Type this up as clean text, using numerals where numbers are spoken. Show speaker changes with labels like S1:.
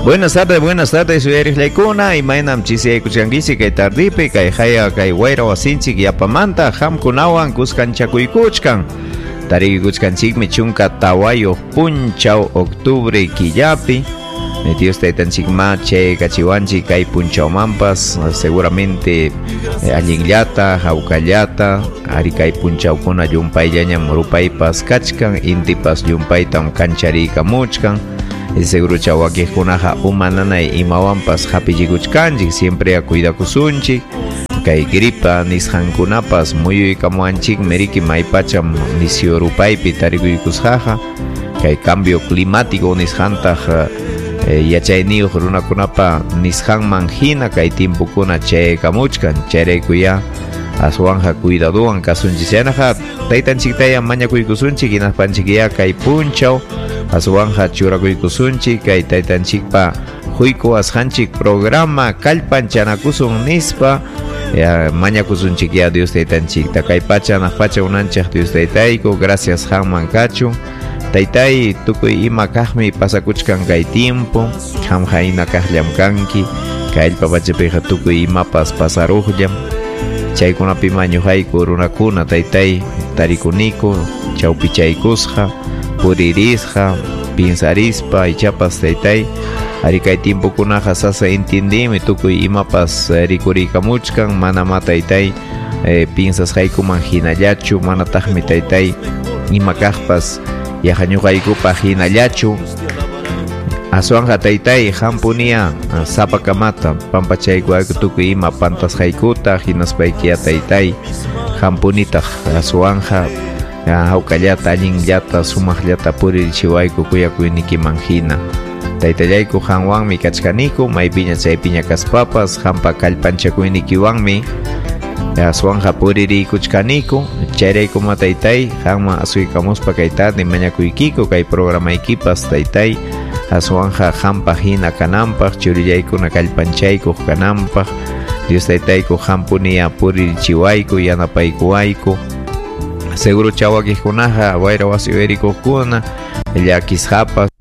S1: Buenas tardes, Suyeris Laikuna, y mainam chisi kuchangisi kay tardipi, kay haya kay waira wasinchik yapamanta, ham kunawan kuskan chakuykuchkan. Tarigi kuchkanchikmi chunka tawayo punchao octubre killapi. Dios taytanchikma che kachiwanchi kay punchao mampas, seguramente allinllata, hawkallata, ari kay punchao kuna yumpayllañam rupaypas kachkan, intipas yumpaytam kanchariykamuchkan. Seguro chawakij kunaja umananay imawanpas hapillikuchkanchik, siempre cuidakusunchik. Kay gripa nisqankunapas muyuykamuanchik meriki maypacham nisio rupaypi tarikuykusqaqa. Kay cambio climático nisqantaq yachayniyuq runakunapa nisqanman hina kay tiempukuna chaykamuchkan, chayraykuya aswanja cuidaduwan kasunchik. Chaynaqa taytanchiktaya mañakuykusunchik hinaspanchikya kay punchaw aswanja churakuykusunchik, kay taytanchikpa huyku asqanchik programa kallpanchanakusun nispa mañakusunchik ya Dios taytanchikta. Kay pachanaq pacha unanchaq Dios taytayku, gracias hanman kachun taytay, tukuy ima kaqmi pasakuchkan kay tiempo, ham hayna kaqllam kanki, kay allpapachapiqa tukuy imapas pasaruqllam. Chaykunapi mañuhayku runakuna taytay tarikuniku, chawpi chaykusqa, puririsqa, pinsarispa ichapas taytay, ari kay tiempokunaqa sasa entendimi tukuy imapas rikuriykamuchkan, manama taytay pinsasqaykuman hinallachu, manataqmi taytay ima kaqpas yahañuqaykupa hinallachu. Aswanja taytay hampunia sapakamata pampachaykuayku tukuy ima pantasqaykuta hinaspaykiya taytay hampunitaq aswanja hawkallata allinllata sumaqllata puririchiwayku kuyakuynikiman hina. Taytallayku hanwanmi kachkaniku, maypiña chaypiña kaspapas hampa kallpanchakuynikiwanmi aswanja puririkuchkaniku. Chayraykuma taytay hanman asuykamuspa kaytani mañakuykiku kay programaykipas taytay aswanja hampa hina kananpaq, churillaykuna kallpanchaykuq kananpaq. Dios taytayku hampuniya puririchiwayku, yanapaykuwayku. Seguro chawakijkunaqa wayra wasi uyrikuqkuna llakisqapas